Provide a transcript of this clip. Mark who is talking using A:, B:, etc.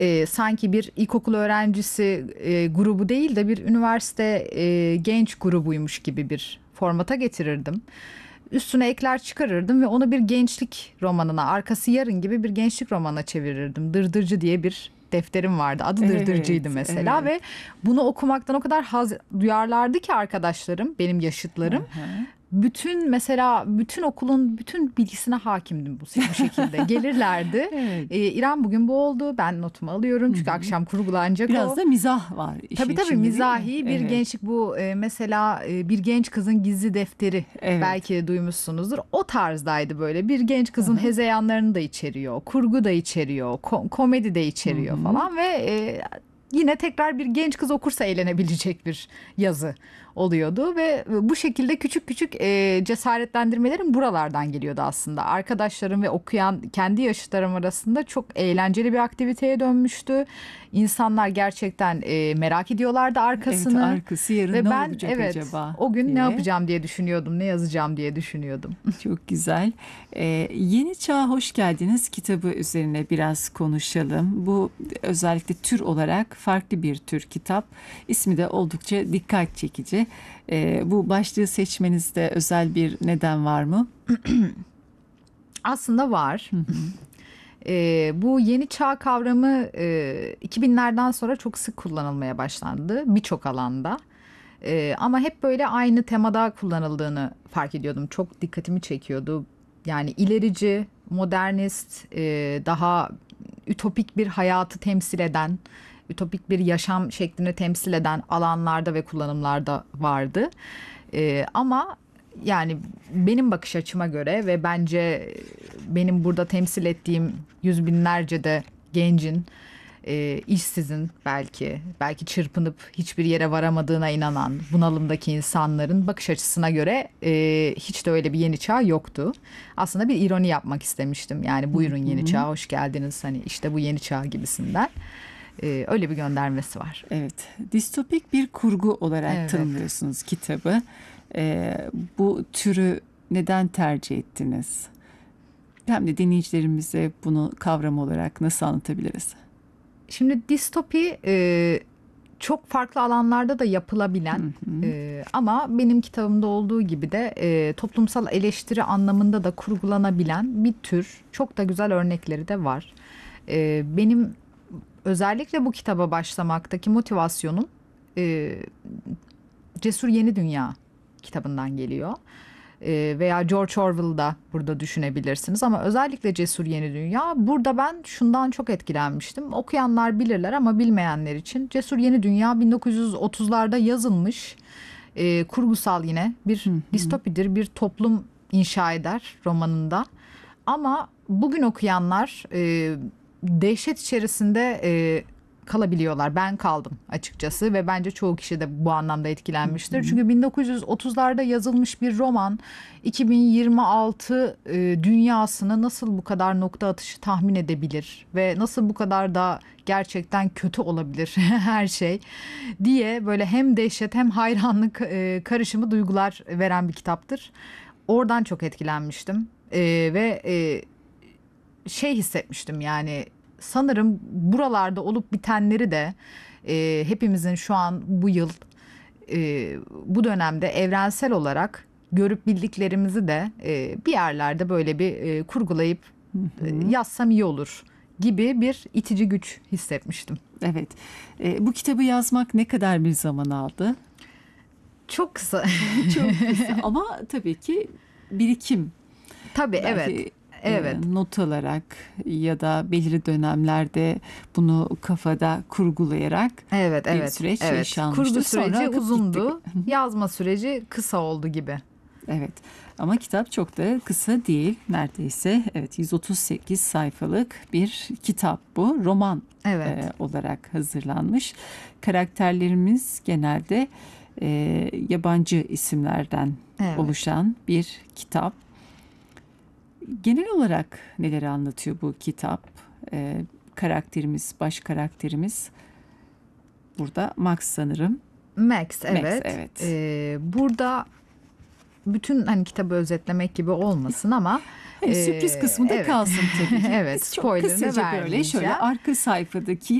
A: sanki bir ilkokul öğrencisi grubu değil de bir üniversite genç grubuymuş gibi bir formata getirirdim. Üstüne ekler çıkarırdım ve onu bir gençlik romanına, arkası yarın gibi bir gençlik romanına çevirirdim. Dırdırcı diye bir defterim vardı. Adı Dırdırcıydı
B: Evet,
A: mesela
B: evet.
A: ve bunu okumaktan o kadar haz duyarlardı ki arkadaşlarım, benim yaşıtlarım.
B: Aha.
A: Bütün okulun bütün bilgisine hakimdim bu şekilde. Gelirlerdi.
B: Evet.
A: İrem bugün bu oldu. Ben notumu alıyorum çünkü akşam kurgulanacak
B: Biraz
A: o.
B: da mizah var işin
A: Tabii
B: içinde, değil mi?
A: mizahi bir
B: Evet.
A: gençlik bu, mesela bir genç kızın gizli defteri,
B: Evet.
A: belki duymuşsunuzdur. O tarzdaydı böyle, bir genç
B: Hı
A: kızın
B: hı.
A: hezeyanlarını da içeriyor, kurgu da içeriyor, komedi de
B: Hı
A: içeriyor
B: hı.
A: falan ve yine tekrar bir genç kız okursa eğlenebilecek bir yazı oluyordu ve bu şekilde küçük küçük cesaretlendirmelerim buralardan geliyordu aslında. Arkadaşlarım ve okuyan kendi yaşıtlarım arasında çok eğlenceli bir aktiviteye dönmüştü. İnsanlar gerçekten merak ediyorlardı
B: Evet,
A: arkasını
B: arkası yarın
A: ve
B: ne
A: ben
B: olacak
A: evet
B: acaba
A: o gün ne
B: diye.
A: yapacağım diye düşünüyordum, ne yazacağım diye düşünüyordum.
B: Çok güzel. Yeni Çağ'a Hoş Geldiniz kitabı üzerine biraz konuşalım. Bu özellikle tür olarak farklı bir tür kitap. İsmi de oldukça dikkat çekici. Bu başlığı seçmenizde özel bir neden var mı?
A: Aslında var.
B: Hı hı.
A: Bu yeni çağ kavramı 2000'lerden sonra çok sık kullanılmaya başlandı birçok alanda. Ama hep böyle aynı temada kullanıldığını fark ediyordum. Çok dikkatimi çekiyordu. Yani ilerici, modernist, daha ütopik bir hayatı temsil eden, ütopik bir yaşam şeklini temsil eden alanlarda ve kullanımlarda vardı. Ama yani benim bakış açıma göre ve bence benim burada temsil ettiğim yüz binlerce de gencin, işsizin, belki çırpınıp hiçbir yere varamadığına inanan bunalımdaki insanların bakış açısına göre hiç de öyle bir yeni çağ yoktu. Aslında bir ironi yapmak istemiştim. Yani
B: Hı
A: buyurun yeni
B: hı.
A: çağa hoş geldiniz, hani işte bu yeni çağ gibisinden. Öyle bir göndermesi var.
B: Evet, distopik bir kurgu olarak
A: Evet.
B: tanımlıyorsunuz kitabı. Bu türü neden tercih ettiniz? Hem de dinleyicilerimize bunu kavram olarak nasıl anlatabiliriz?
A: Şimdi distopi çok farklı alanlarda da
B: Hı
A: yapılabilen,
B: hı.
A: ama benim kitabımda olduğu gibi de toplumsal eleştiri anlamında da kurgulanabilen bir tür. Çok da güzel örnekleri de var. Benim özellikle bu kitaba başlamaktaki motivasyonum e, Cesur Yeni Dünya kitabından geliyor. Veya George Orwell'da burada düşünebilirsiniz ama özellikle Cesur Yeni Dünya, burada ben şundan çok etkilenmiştim. Okuyanlar bilirler ama bilmeyenler için Cesur Yeni Dünya 1930'larda yazılmış, kurgusal yine bir
B: Hı hı.
A: distopidir, bir toplum inşa eder romanında. Ama bugün okuyanlar dehşet içerisinde kalabiliyorlar. Ben kaldım açıkçası ve bence çoğu kişi de bu anlamda
B: Hı
A: etkilenmiştir.
B: hı.
A: Çünkü 1930'larda yazılmış bir roman 2026 dünyasını nasıl bu kadar nokta atışı tahmin edebilir ve nasıl bu kadar da gerçekten kötü olabilir her şey diye böyle hem dehşet hem hayranlık karışımı duygular veren bir kitaptır. Oradan çok etkilenmiştim. Ve şey hissetmiştim, yani sanırım buralarda olup bitenleri de hepimizin şu an bu yıl, bu dönemde evrensel olarak görüp bildiklerimizi de bir yerlerde böyle bir kurgulayıp
B: Hı hı.
A: yazsam iyi olur gibi bir itici güç hissetmiştim.
B: Evet. Bu kitabı yazmak ne kadar bir zaman aldı?
A: Çok kısa.
B: Çok kısa ama tabii ki birikim.
A: Tabii, evet.
B: Belki
A: Evet.
B: not alarak ya da belirli dönemlerde bunu kafada kurgulayarak
A: Evet,
B: bir
A: evet,
B: süreç
A: evet. Kurgu
B: yaşanmıştır. Sonra
A: süreci
B: akıp gitti.
A: uzundu. Yazma süreci kısa oldu gibi.
B: Evet. Ama kitap çok da kısa değil. Neredeyse evet 138 sayfalık bir kitap bu. Roman
A: Evet.
B: olarak hazırlanmış. Karakterlerimiz genelde yabancı isimlerden
A: Evet.
B: oluşan bir kitap. Genel olarak neleri anlatıyor bu kitap? Karakterimiz, baş karakterimiz burada Max sanırım.
A: Max,
B: Max,
A: evet.
B: evet.
A: Burada bütün hani kitabı özetlemek gibi olmasın ama
B: Hani sürpriz kısmı da
A: evet.
B: kalsın tabii ki.
A: Evet,
B: Biz çok
A: spoilerını
B: kısaca böyle
A: vermeyeceğim.
B: şöyle arka sayfadaki